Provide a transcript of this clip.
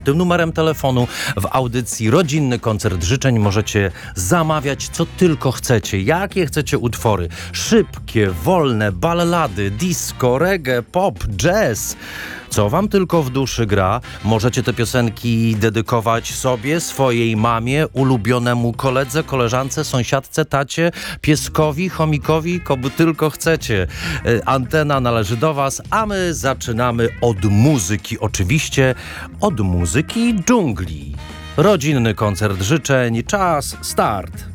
Tym numerem telefonu w audycji Rodzinny Koncert Życzeń możecie zamawiać co tylko chcecie. Jakie chcecie utwory? Szybkie, wolne, ballady, disco, reggae, pop, jazz. Co wam tylko w duszy gra. Możecie te piosenki dedykować sobie, swojej mamie, ulubionemu koledze, koleżance, sąsiadce, tacie, pieskowi, chomikowi, komu tylko chcecie. Antena należy do was, a my zaczynamy od muzyki. Oczywiście od muzyki dżungli. Rodzinny Koncert Życzeń. Czas, start.